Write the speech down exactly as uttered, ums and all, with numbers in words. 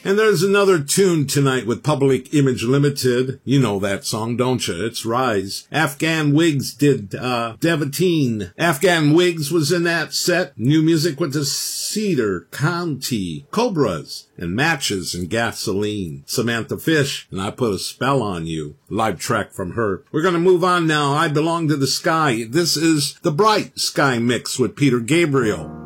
And there's another tune tonight with Public Image Limited. You know that song, don't you? It's Rise. Afghan Wigs did uh, Devotine. Afghan Wigs was in that set. New music with the Cedar County Cobras and Matches and Gasoline. Samantha Fish, and I Put a Spell on You. Live track from her. We're going to move on now. I Belong to the Sky. This is the Bright Sky Mix with Peter Gabriel.